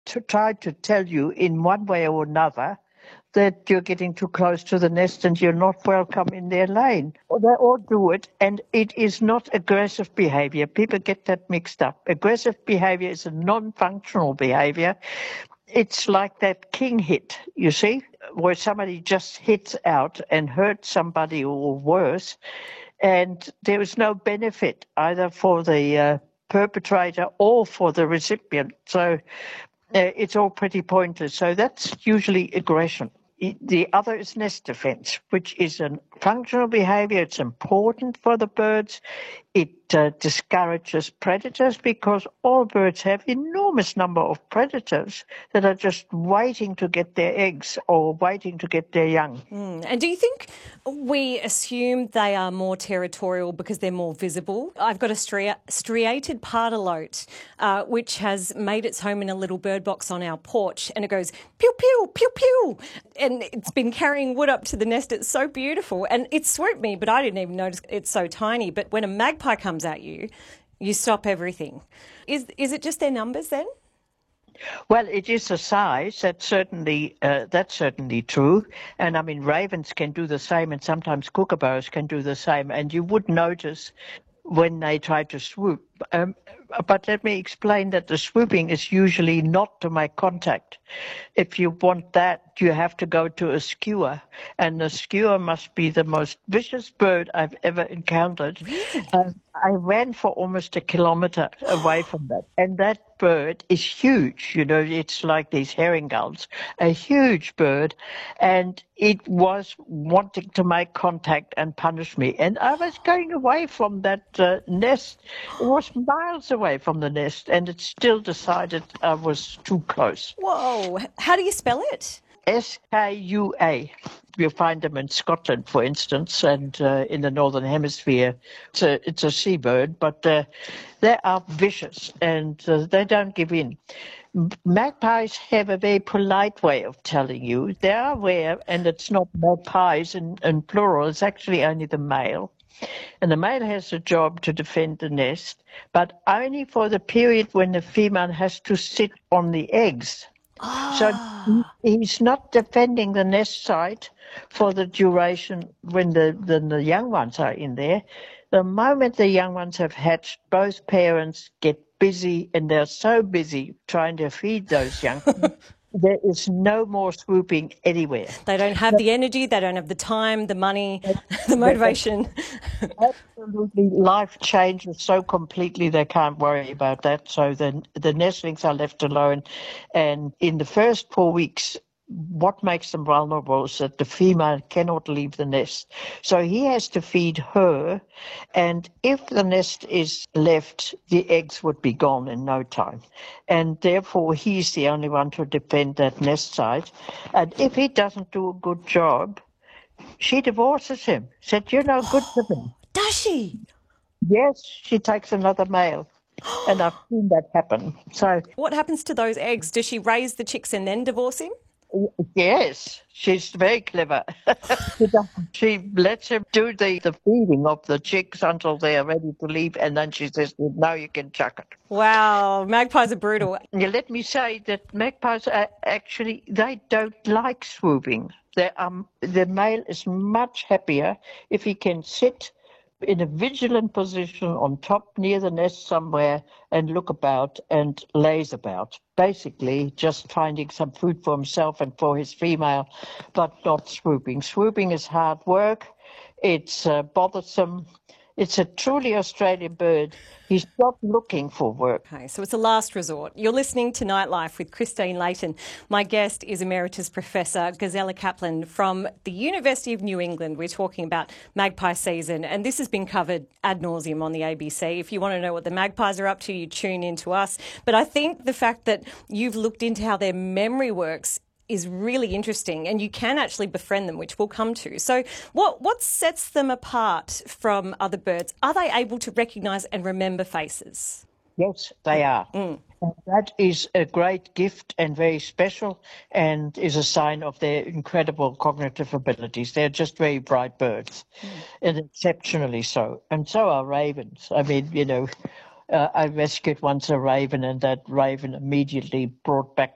to try to tell you in one way or another that you're getting too close to the nest and you're not welcome in their lane. They all do it, and it is not aggressive behavior. People get that mixed up. Aggressive behavior is a non-functional behavior. It's like that king hit, you see, where somebody just hits out and hurts somebody or worse, and there is no benefit either for the perpetrator or for the recipient. So it's all pretty pointless. So that's usually aggression. The other is nest defense, which is a functional behavior. It's important for the birds. It discourages predators because all birds have enormous number of predators that are just waiting to get their eggs or waiting to get their young. And do you think we assume they are more territorial because they're more visible? I've got a striated pardalote, which has made its home in a little bird box on our porch, and it goes pew, pew, pew, pew. And it's been carrying wood up to the nest. It's so beautiful. And it swooped me, but I didn't even notice it's so tiny. But when a magpie comes at you, you stop everything. Is it just their numbers then? Well, it is a size. That's certainly true. And I mean, ravens can do the same, and sometimes kookaburras can do the same. And you would notice when they try to swoop. But let me explain that the swooping is usually not to make contact. If you want that, you have to go to a skua, and the skua must be the most vicious bird I've ever encountered. Really? I ran for almost a kilometre away from that, and that bird is huge. You know, it's like these herring gulls, a huge bird, and it was wanting to make contact and punish me. And I was going away from that nest. It was miles away from the nest, and it still decided I was too close. Whoa. How do you spell it? Skua. You find them in Scotland, for instance, and in the Northern Hemisphere. It's a seabird, but they are vicious, and they don't give in. Magpies have a very polite way of telling you. They are aware, and it's not magpies in plural, it's actually only the male. And the male has a job to defend the nest, but only for the period when the female has to sit on the eggs. So he's not defending the nest site for the duration when the young ones are in there. The moment the young ones have hatched, both parents get busy, and they're so busy trying to feed those young. There is no more swooping anywhere. They don't have the energy, they don't have the time, the money, the motivation. Absolutely, life changes so completely they can't worry about that. So the nestlings are left alone, and in the first 4 weeks, what makes them vulnerable is that the female cannot leave the nest. So he has to feed her, and if the nest is left, the eggs would be gone in no time. And therefore, he's the only one to defend that nest site. And if he doesn't do a good job, she divorces him, said, "You're no good to me." Does she? Yes, she takes another male. And I've seen that happen. So What happens to those eggs? Does she raise the chicks and then divorce him? yes, she's very clever. She lets him do the feeding of the chicks until they're ready to leave, and then she says, "Now you can chuck it." Wow, magpies are brutal. Let me say that magpies are actually, they don't like swooping. The male is much happier if he can sit in a vigilant position on top near the nest somewhere and look about and laze about. Basically, just finding some food for himself and for his female, but not swooping. Swooping is hard work. It's bothersome. It's a truly Australian bird. He's not looking for work. Okay, so it's a last resort. You're listening to Nightlife with Christine Layton. My guest is Emeritus Professor Gisela Kaplan from the University of New England. We're talking about magpie season, and this has been covered ad nauseum on the ABC. If you want to know what the magpies are up to, you tune in to us. But I think the fact that you've looked into how their memory works is really interesting, and you can actually befriend them, which we'll come to. So what sets them apart from other birds? Are they able to recognise and remember faces? Yes, they are. And that is a great gift and very special, and is a sign of their incredible cognitive abilities. They're just very bright birds, and exceptionally so. And so are ravens. I mean, I rescued once a raven, and that raven immediately brought back